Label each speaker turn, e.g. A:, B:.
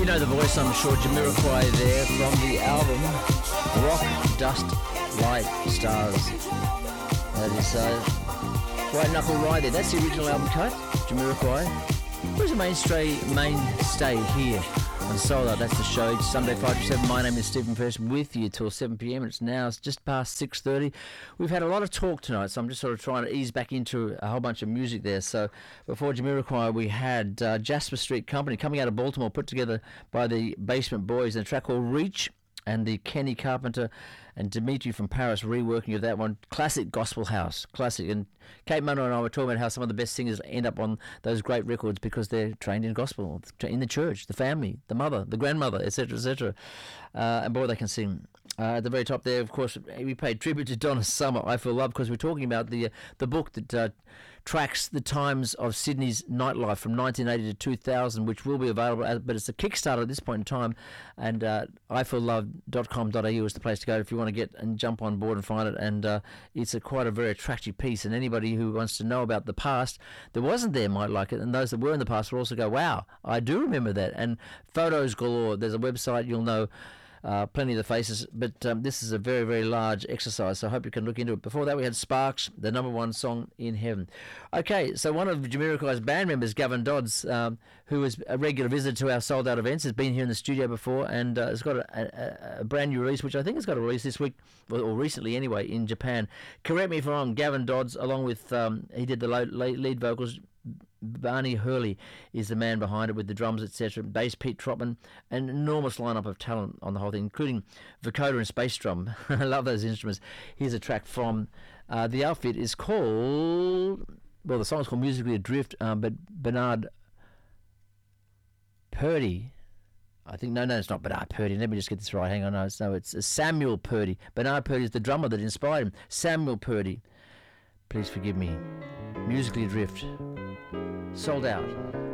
A: You know the voice, I'm sure. Jamiroquai there from the album Rock, Dust, Light, Stars. That is White Knuckle Rider. That's the original album cut. Jamiroquai. Who's the mainstay here on Solar? That's the show. It's Sunday 5 to 7. My name is Stephen First, with you till 7 p.m. It's now just past 6:30. We've had a lot of talk tonight, so I'm just sort of trying to ease back into a whole bunch of music there. So before Jamiroquai, we had Jasper Street Company coming out of Baltimore, put together by the Basement Boys, and a track called Reach, and the Kenny Carpenter and Dimitri from Paris reworking of that one. Classic gospel house, classic. And Kate Munro and I were talking about how some of the best singers end up on those great records because they're trained in gospel, in the church, the family, the mother, the grandmother, etc., etc. And boy, they can sing. At the very top there, of course, we paid tribute to Donna Summer, I Feel Love, because we're talking about the book that tracks the times of Sydney's nightlife from 1980 to 2000, which will be available, but it's a Kickstarter at this point in time, and ifeellove.com.au is the place to go if you want to get and jump on board and find it. And it's quite a very attractive piece, and anybody who wants to know about the past that wasn't there might like it, and those that were in the past will also go, wow, I do remember that. And photos galore. There's a website, you'll know plenty of the faces, but this is a very, very large exercise, so I hope you can look into it. Before that, we had Sparks, the #1 song in heaven. Okay, so one of Jamiroquai's band members, Gavin Dodds, who is a regular visitor to our sold out events, has been here in the studio before, and has got a brand new release, which I think has got a release this week, or recently anyway, in Japan. Correct me if I'm wrong, Gavin Dodds, along with, he did the lead vocals. Barney Hurley is the man behind it with the drums, etc. Bass Pete Trotman, an enormous lineup of talent on the whole thing, including vocoder and space drum. I love those instruments. Here's a track from the outfit is called, well, the song's called Musically Adrift, but Bernard Purdy, I think, no, it's not Bernard Purdy. Let me just get this right. Hang on, no, it's Samuel Purdy. Bernard Purdy is the drummer that inspired him. Samuel Purdy. Please forgive me. Musically Adrift. Sold out.